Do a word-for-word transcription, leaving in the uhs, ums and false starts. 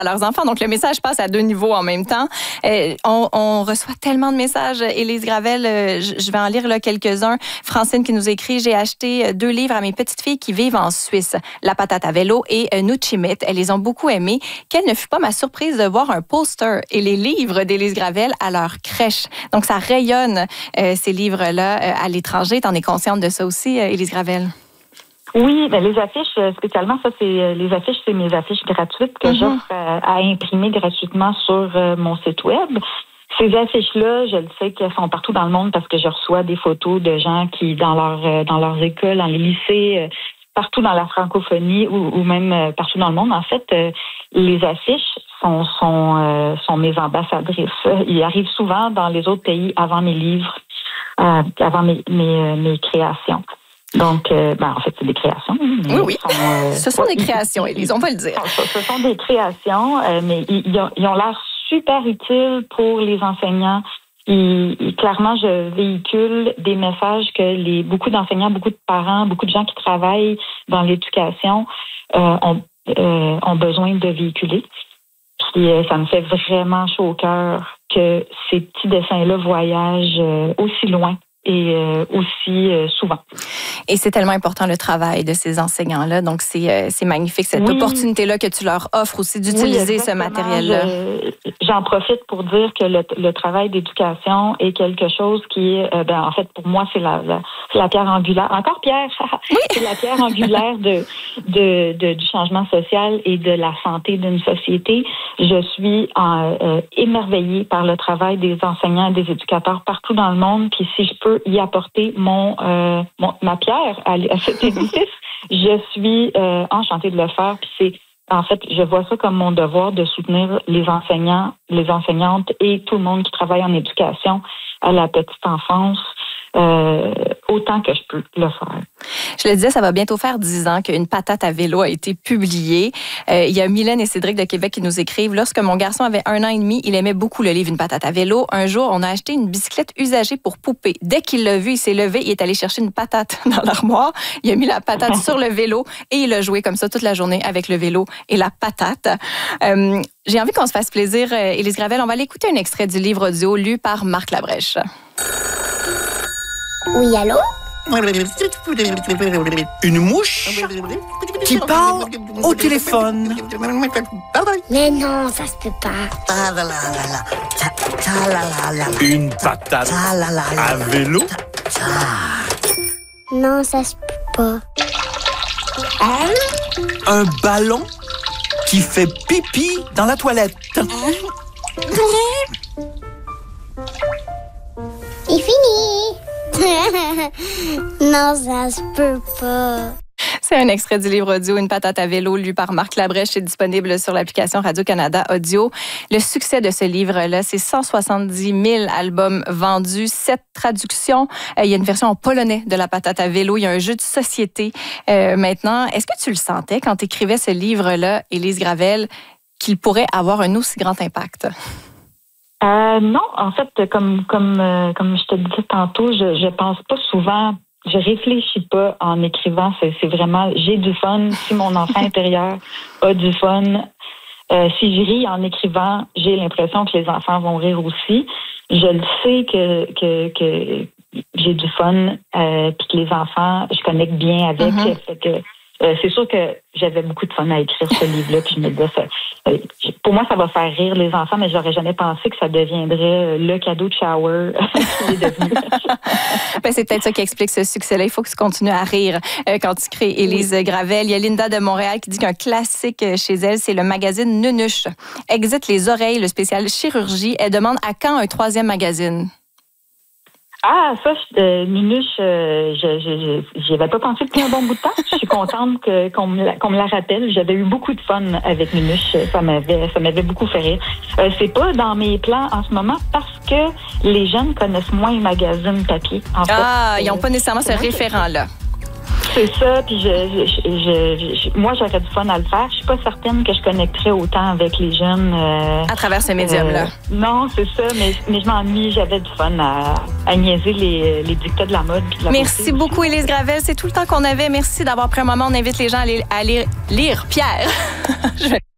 à leurs enfants. Donc, le message passe à deux niveaux en même temps. Euh, on, on reçoit tellement de messages. Élise Gravel, euh, je, je vais en lire là, quelques-uns. Francine qui nous écrit « J'ai acheté deux livres à mes petites filles qui vivent en Suisse, La patate à vélo et euh, Nuchimit. Elles les ont beaucoup aimés. Quelle ne fut pas ma surprise de voir un poster et les livres d'Élise Gravel à leur crèche. » Donc, ça rayonne euh, ces livres-là euh, à l'étranger. T'en es consciente de ça aussi, euh, Élise Gravel? Oui, ben les affiches, spécialement, ça, c'est les affiches, c'est mes affiches gratuites que mm-hmm. j'offre à, à imprimer gratuitement sur euh, mon site web. Ces affiches-là, je le sais qu'elles sont partout dans le monde parce que je reçois des photos de gens qui, dans leur euh, dans leurs écoles, dans les lycées, euh, partout dans la francophonie ou, ou même euh, partout dans le monde, en fait, euh, les affiches sont sont euh, sont mes ambassadrices. Ils arrivent souvent dans les autres pays avant mes livres, euh, avant mes mes, mes créations. Donc, euh, ben, en fait, c'est des créations. Oui, oui. Sont, euh, ce sont des créations, Élise, on va le dire. Ce, ce sont des créations, euh, mais ils, ils, ont, ils ont l'air super utiles pour les enseignants. Et, et clairement, je véhicule des messages que les beaucoup d'enseignants, beaucoup de parents, beaucoup de gens qui travaillent dans l'éducation euh, ont, euh, ont besoin de véhiculer. Puis, euh, ça me fait vraiment chaud au cœur que ces petits dessins-là voyagent euh, aussi loin et euh, aussi euh, souvent. Et c'est tellement important le travail de ces enseignants-là. Donc, c'est, euh, c'est magnifique, cette oui. opportunité-là que tu leur offres aussi d'utiliser oui, ce matériel-là. Je, j'en profite pour dire que le, le travail d'éducation est quelque chose qui est, euh, ben, en fait, pour moi, c'est la, la, c'est la pierre angulaire. Encore Pierre! Oui. C'est la pierre angulaire de, de, de, du changement social et de la santé d'une société. Je suis euh, euh, émerveillée par le travail des enseignants et des éducateurs partout dans le monde. Puis si je peux y apporter mon, euh, mon ma pierre à, à cet édifice, je suis euh, enchantée de le faire. Puis c'est, en fait, je vois ça comme mon devoir de soutenir les enseignants, les enseignantes et tout le monde qui travaille en éducation à la petite enfance. Euh, autant que je peux le faire. Je le disais, ça va bientôt faire dix ans qu'Une patate à vélo a été publiée. Euh, il y a Mylène et Cédric de Québec qui nous écrivent. Lorsque mon garçon avait un an et demi, il aimait beaucoup le livre Une patate à vélo. Un jour, on a acheté une bicyclette usagée pour poupée. Dès qu'il l'a vu, il s'est levé, il est allé chercher une patate dans l'armoire. Il a mis la patate sur le vélo et il a joué comme ça toute la journée avec le vélo et la patate. Euh, j'ai envie qu'on se fasse plaisir, euh, Élise Gravel. On va aller écouter un extrait du livre audio lu par Marc Labrèche. Oui, allô? Une mouche qui parle au téléphone. Mais non, ça se peut pas. Une patate à vélo. Non, ça se peut pas. Un ballon qui fait pipi dans la toilette. Il finit. Non, ça se peut pas. C'est un extrait du livre audio Une patate à vélo lu par Marc Labrèche. C'est disponible sur l'application Radio-Canada Audio. Le succès de ce livre-là, c'est cent soixante-dix mille albums vendus, sept traductions. Euh, il y a une version en polonais de La patate à vélo. Il y a un jeu de société euh, maintenant. Est-ce que tu le sentais quand tu écrivais ce livre-là, Élise Gravel, qu'il pourrait avoir un aussi grand impact? Euh, non, en fait, comme comme euh, comme je te disais tantôt, je je pense pas souvent, je réfléchis pas en écrivant. C'est, c'est vraiment, j'ai du fun. Si mon enfant intérieur a du fun, euh, si je ris en écrivant, j'ai l'impression que les enfants vont rire aussi. Je le sais que que que j'ai du fun, euh, puis que les enfants, je connecte bien avec. Mm-hmm. Fait que, euh, c'est sûr que j'avais beaucoup de fun à écrire ce livre-là, puis je me disais, ça, euh, pour moi, ça va faire rire les enfants, mais j'aurais jamais pensé que ça deviendrait le cadeau de shower qu'il est devenu. Ben, c'est peut-être ça qui explique ce succès-là. Il faut que tu continues à rire euh, quand tu crées Élise oui. Gravel. Il y a Linda de Montréal qui dit qu'un classique chez elle, c'est le magazine Nunuche. Exit les oreilles, le spécial chirurgie. Elle demande à quand un troisième magazine? Ah, ça, euh, Nunuche, euh, je, je, je, j'y avais pas pensé depuis un bon bout de temps. Je suis contente que, qu'on, me la, qu'on me la rappelle. J'avais eu beaucoup de fun avec Nunuche. Ça m'avait, ça m'avait beaucoup fait rire. Euh, c'est pas dans mes plans en ce moment parce que les jeunes connaissent moins les magazines papier. En fait. Ah, ils n'ont pas nécessairement ce référent-là. C'est ça, puis je, je, je, je, moi, j'aurais du fun à le faire. Je suis pas certaine que je connecterais autant avec les jeunes. Euh, à travers ce médium-là. Euh, non, c'est ça, mais, mais je m'ennuie. J'avais du fun à, à niaiser les, les dictats de la mode. De la Merci beaucoup, Élise Gravel. C'est tout le temps qu'on avait. Merci d'avoir pris un moment. On invite les gens à aller, à aller lire Pierre. je vais...